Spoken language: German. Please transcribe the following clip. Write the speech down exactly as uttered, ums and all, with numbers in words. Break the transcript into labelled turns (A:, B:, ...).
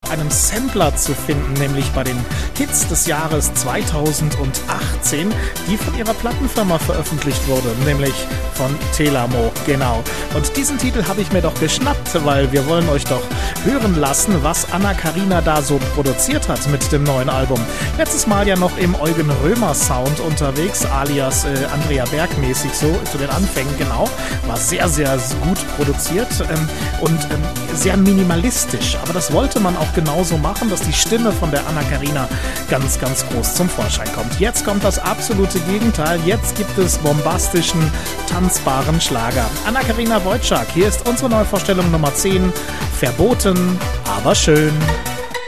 A: einem Sampler zu finden, nämlich bei den Hits des Jahres zweitausendachtzehn, die von ihrer Plattenfirma veröffentlicht wurde, nämlich von Telamo, genau. Und diesen Titel habe ich mir doch geschnappt, weil wir wollen euch doch hören lassen, was Anna-Karina da so produziert hat mit dem neuen Album. Letztes Mal ja noch im Eugen Römer Sound unterwegs, alias äh, Andrea Berg mäßig so, zu den Anfängen, genau. War sehr, sehr gut produziert ähm, und ähm, sehr minimalistisch. Aber das wollte man auch genauso machen, dass die Stimme von der Anna-Karina ganz, ganz groß zum Vorschein kommt. Jetzt kommt das absolute Gegenteil. Jetzt gibt es bombastischen, tanzbaren Schlager. Anna-Karina Wojcik, hier ist unsere Neuvorstellung Nummer zehn. Verboten, aber schön.